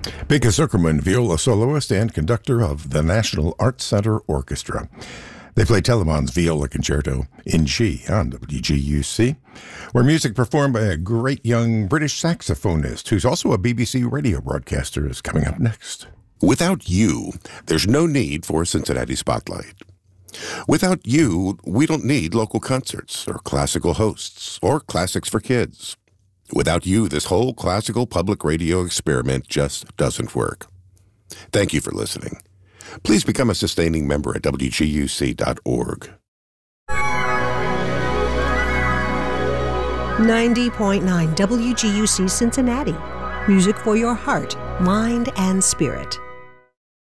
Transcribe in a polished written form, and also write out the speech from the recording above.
Pekka Zuckerman, viola soloist and conductor of the National Arts Center Orchestra. They play Telemann's Viola Concerto in G on WGUC, where music performed by a great young British saxophonist who's also a BBC radio broadcaster is coming up next. Without you, there's no need for Cincinnati Spotlight. Without you, we don't need local concerts or classical hosts or classics for kids. Without you, this whole classical public radio experiment just doesn't work. Thank you for listening. Please become a sustaining member at WGUC.org. 90.9 WGUC Cincinnati. Music for your heart, mind, and spirit.